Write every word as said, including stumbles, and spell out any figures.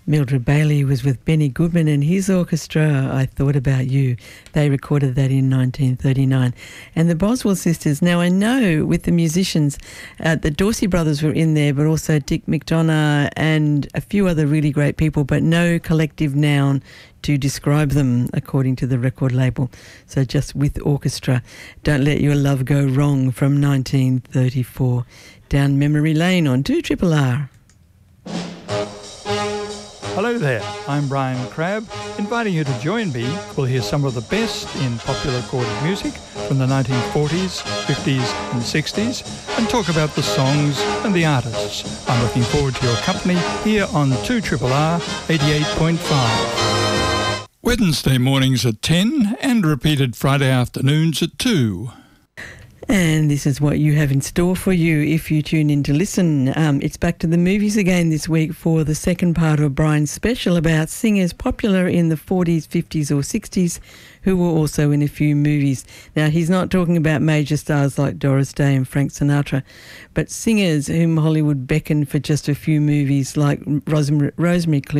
Mildred Bailey was with Benny Goodman and his orchestra, I Thought About You. They recorded that in nineteen thirty-nine. And the Boswell sisters, now I know with the musicians, uh, the Dorsey brothers were in there, but also Dick McDonough and a few other really great people, but no collective noun to describe them, according to the record label. So just with orchestra. Don't Let Your Love Go Wrong from nineteen thirty-four. Down memory lane on two Triple R. Hello there, I'm Brian Crabb, inviting you to join me. We'll hear some of the best in popular recorded music from the nineteen forties, fifties and sixties and talk about the songs and the artists. I'm looking forward to your company here on two Triple R eighty-eight point five. Wednesday mornings at ten and repeated Friday afternoons at two. And this is what you have in store for you if you tune in to listen. Um, it's back to the movies again this week for the second part of Brian's special about singers popular in the forties, fifties or sixties who were also in a few movies. Now, he's not talking about major stars like Doris Day and Frank Sinatra, but singers whom Hollywood beckoned for just a few movies like Rosemary, Rosemary